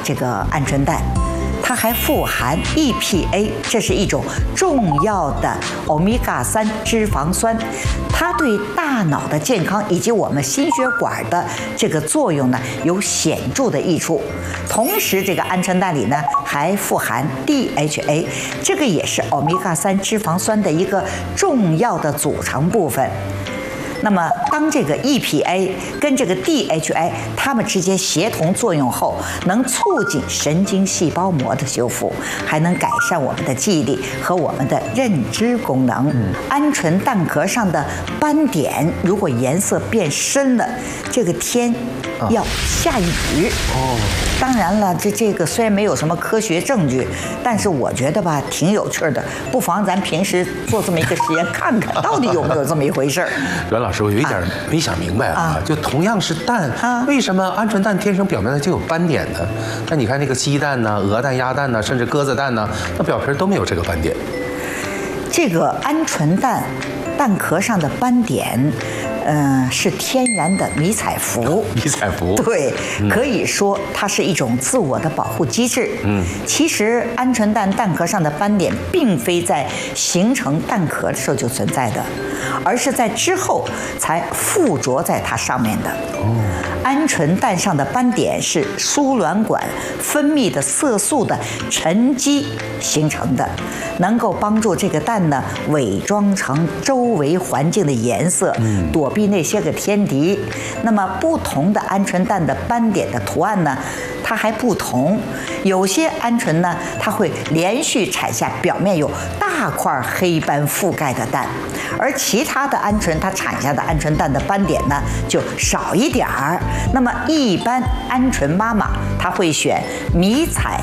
这个鹌鹑蛋。它还富含 EPA， 这是一种重要的欧米伽3脂肪酸，它对大脑的健康以及我们心血管的这个作用呢有显著的益处。同时，这个鹌鹑蛋里呢还富含 DHA， 这个也是欧米伽3脂肪酸的一个重要的组成部分。那么，当这个 EPA 跟这个 DHA 它们之间协同作用后，能促进神经细胞膜的修复，还能改善我们的记忆力和我们的认知功能。鹌鹑蛋壳上的斑点如果颜色变深了，这个天要下雨。当然了，这个虽然没有什么科学证据，但是我觉得吧，挺有趣的，不妨咱平时做这么一个实验，看看到底有没有这么一回事儿。 阮老师，我有一点没想明白啊，就同样是蛋，为什么鹌鹑蛋天生表面上就有斑点呢？那你看那个鸡蛋呢、鹅蛋、鸭蛋呢，甚至鸽子蛋呢，那表皮都没有这个斑点。 这个鹌鹑蛋蛋壳上的斑点，是天然的迷彩服。 迷彩服， 对，可以说它是一种自我的保护机制。其实鹌鹑蛋蛋壳上的斑点并非在形成蛋壳的时候就存在的，而是在之后才附着在它上面的。鹌鹑蛋上的斑点是输卵管分泌的色素的沉积形成的，能够帮助这个蛋呢伪装成周围环境的颜色，躲避那些个天敌。那么不同的鹌鹑蛋的斑点的图案呢，它还不同。有些鹌鹑呢，它会连续产下表面有大块黑斑覆盖的蛋，而其他的鹌鹑它产下的鹌鹑蛋的斑点呢就少一点儿。那么一般鹌鹑妈妈她会选迷彩